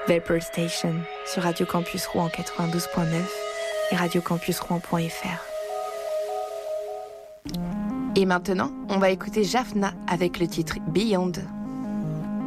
Vapor Station sur Radio Campus Rouen 92.9 et radiocampusrouen.fr. Et maintenant, on va écouter Jaffna avec le titre Beyond.